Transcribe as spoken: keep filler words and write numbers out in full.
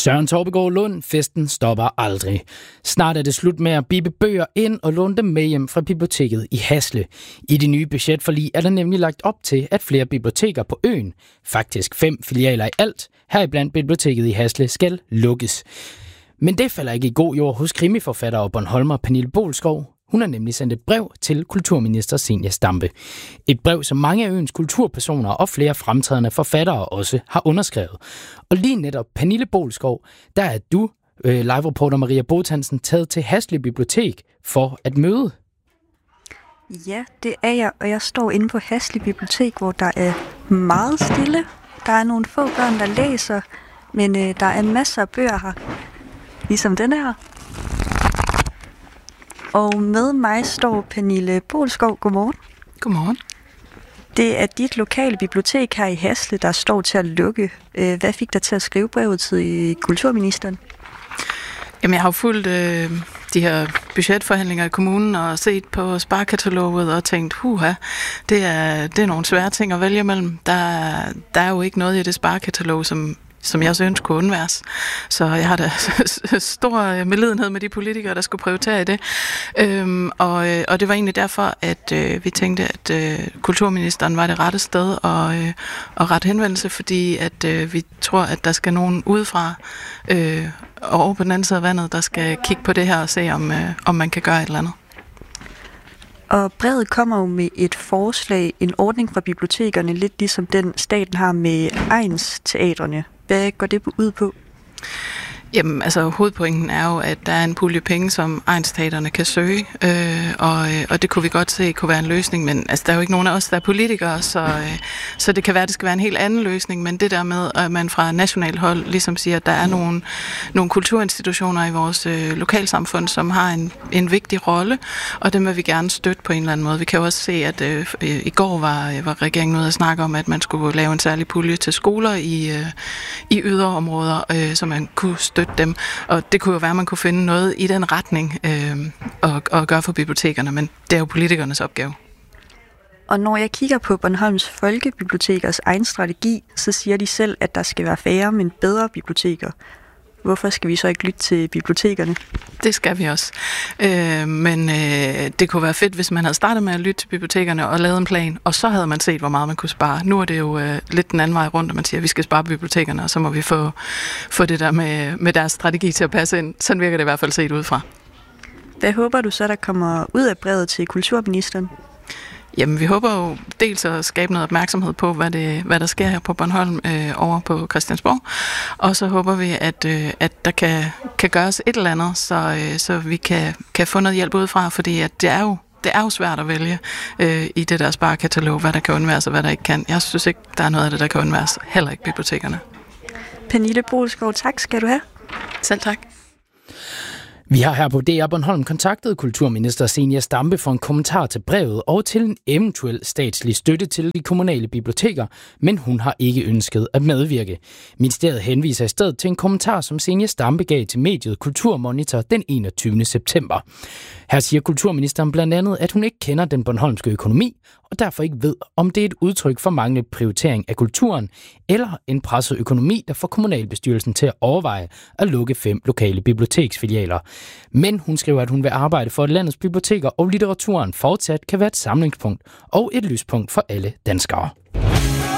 Søren Torpegaard Lund, festen stopper aldrig. Snart er det slut med at bippe bøger ind og låne dem med hjem fra biblioteket i Hasle. I det nye budgetforlig er der nemlig lagt op til, at flere biblioteker på øen, faktisk fem filialer i alt, heriblandt biblioteket i Hasle, skal lukkes. Men det falder ikke i god jord hos krimiforfatter og bornholmer Pernille Boelskov. Hun har nemlig sendt et brev til kulturminister Zenia Stampe. Et brev, som mange af øens kulturpersoner og flere fremtrædende forfattere også har underskrevet. Og lige netop Pernille Boelskov, der er du, øh, live-reporter Maria Botansen, taget til Hasle Bibliotek for at møde. Ja, det er jeg, og jeg står inde på Hasle Bibliotek, hvor der er meget stille. Der er nogle få børn, der læser, men øh, der er masser af bøger her, ligesom denne her. Og med mig står Pernille Boelskov. Godmorgen. Godmorgen. Det er dit lokale bibliotek her i Hasle, der står til at lukke. Hvad fik dig til at skrive brevet til kulturministeren? Jamen, jeg har jo fulgt øh, de her budgetforhandlinger i kommunen og set på sparekataloget og tænkt, huha, det er, det er nogle svære ting at vælge mellem. Der, der er jo ikke noget i det sparekatalog, som som jeg også ønsker kunne undværes. Så jeg har da stor medlidenhed med de politikere, der skulle prioritere i det. Øhm, og, og det var egentlig derfor, at øh, vi tænkte, at øh, kulturministeren var det rette sted og, øh, og ret henvendelse, fordi at øh, vi tror, at der skal nogen udefra øh, og over på den anden side af vandet, der skal kigge på det her og se, om, øh, om man kan gøre et eller andet. Og brevet kommer jo med et forslag, en ordning for bibliotekerne, lidt ligesom den staten har med egnsteatrene. Hvad går det ud på? Jamen, altså hovedpointen er jo, at der er en pulje penge, som egnsteaterne kan søge, øh, og, og det kunne vi godt se kunne være en løsning, men altså, der er jo ikke nogen af os, der er politikere, så, øh, så det kan være, at det skal være en helt anden løsning, men det der med, at man fra national hold ligesom siger, at der er nogle, nogle kulturinstitutioner i vores øh, lokalsamfund, som har en, en vigtig rolle, og dem vil vi gerne støtte på en eller anden måde. Vi kan jo også se, at øh, i går var, var regeringen ude at snakke om, at man skulle lave en særlig pulje til skoler i, øh, i yderområder, øh, så man kunne støtte dem, og det kunne jo være, at man kunne finde noget i den retning øh, og, og gøre for bibliotekerne, men det er jo politikernes opgave. Og når jeg kigger på Bornholms Folkebibliotekers egen strategi, så siger de selv, at der skal være færre, men bedre biblioteker. Hvorfor skal vi så ikke lytte til bibliotekerne? Det skal vi også. Øh, men øh, det kunne være fedt, hvis man havde startet med at lytte til bibliotekerne og lavet en plan, og så havde man set, hvor meget man kunne spare. Nu er det jo øh, lidt den anden vej rundt, at man siger, at vi skal spare bibliotekerne, og så må vi få, få det der med, med deres strategi til at passe ind. Sådan virker det i hvert fald set udefra. Hvad håber du så, der kommer ud af brevet til kulturministeren? Jamen, vi håber jo dels at skabe noget opmærksomhed på, hvad, det, hvad der sker her på Bornholm øh, over på Christiansborg. Og så håber vi, at, øh, at der kan, kan gøres et eller andet, så, øh, så vi kan, kan få noget hjælp udefra, fordi at det er jo det er jo svært at vælge øh, i det der sparekatalog, hvad der kan undværes og hvad der ikke kan. Jeg synes ikke, der er noget af det, der kan undværes. Heller ikke bibliotekerne. Pernille Boelskov, tak skal du have. Selv tak. Vi har her på D R Bornholm kontaktet kulturminister Zenia Stampe for en kommentar til brevet og til en eventuel statslig støtte til de kommunale biblioteker, men hun har ikke ønsket at medvirke. Ministeriet henviser i stedet til en kommentar, som Zenia Stampe gav til mediet Kulturmonitor den enogtyvende september. Her siger kulturministeren blandt andet, at hun ikke kender den bornholmske økonomi, og derfor ikke ved, om det er et udtryk for manglende prioritering af kulturen, eller en presset økonomi, der får kommunalbestyrelsen til at overveje at lukke fem lokale biblioteksfilialer. Men hun skriver, at hun vil arbejde for, at landets biblioteker og litteraturen fortsat kan være et samlingspunkt og et lyspunkt for alle danskere.